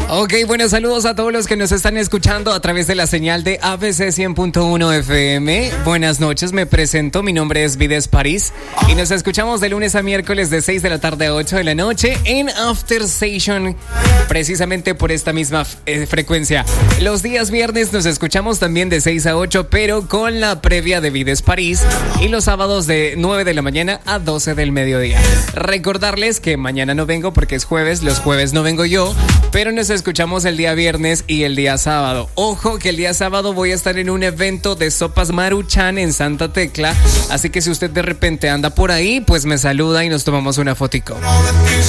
Ok, buenos saludos a todos los que nos están escuchando a través de la señal de ABC 100.1 FM. Buenas noches, me presento, mi nombre es Vides París y nos escuchamos de lunes a miércoles de 6 de la tarde a 8 de la noche en After Station, precisamente por esta misma frecuencia. Los días viernes nos escuchamos también de 6 a 8, pero con la previa de Vides París, y los sábados de 9 de la mañana a 12 del mediodía. Recordarles que mañana no vengo porque es jueves, los jueves no vengo yo, pero nos escuchamos el día viernes y el día sábado. Ojo que el día sábado voy a estar en un evento de sopas Maruchan en Santa Tecla, así que si usted de repente anda por ahí, pues me saluda y nos tomamos una fotico.